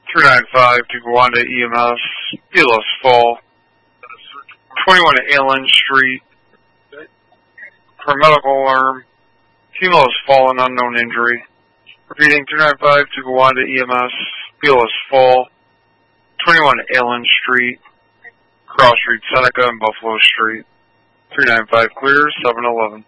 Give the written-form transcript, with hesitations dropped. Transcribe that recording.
395 to Gowanda EMS, Belos Fall. 21 Allen Street, for medical alarm. Female has fallen, unknown injury. Repeating, 395 to Gowanda EMS, Belos Fall. 21 Allen Street, Cross Street, Seneca, and Buffalo Street. 395 clear, 711.